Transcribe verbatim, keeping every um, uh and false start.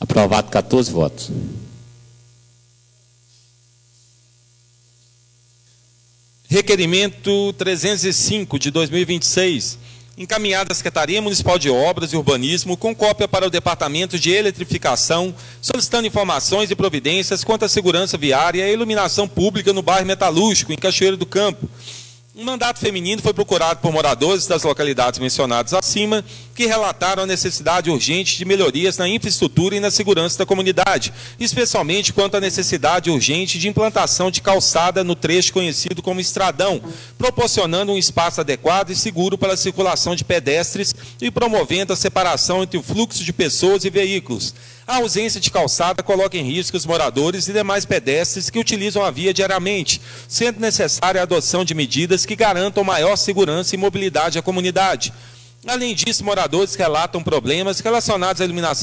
Aprovado, quatorze votos. Requerimento trezentos e cinco, de dois mil e vinte e seis, encaminhado à Secretaria Municipal de Obras e Urbanismo, com cópia para o Departamento de Eletrificação, solicitando informações e providências quanto à segurança viária e iluminação pública no bairro Metalúrgico, em Cachoeiro do Campo. Um mandato feminino foi procurado por moradores das localidades mencionadas acima, que relataram a necessidade urgente de melhorias na infraestrutura e na segurança da comunidade, especialmente quanto à necessidade urgente de implantação de calçada no trecho conhecido como Estradão, proporcionando um espaço adequado e seguro para a circulação de pedestres e promovendo a separação entre o fluxo de pessoas e veículos. A ausência de calçada coloca em risco os moradores e demais pedestres que utilizam a via diariamente, sendo necessária a adoção de medidas que garantam maior segurança e mobilidade à comunidade. Além disso, moradores relatam problemas relacionados à iluminação